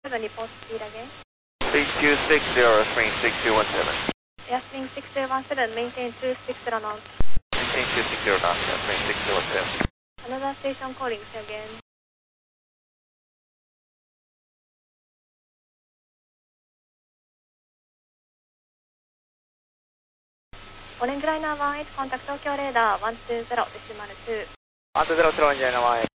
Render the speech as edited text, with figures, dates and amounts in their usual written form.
report speed again. 3260, swing 6217. Yes, swing 6217, maintain 260 knots. Maintain 260 knots, swing 6217. Another station calling again. Orange Liner 18, contact Tokyo Radar 120.2. 120, Orange Liner 18.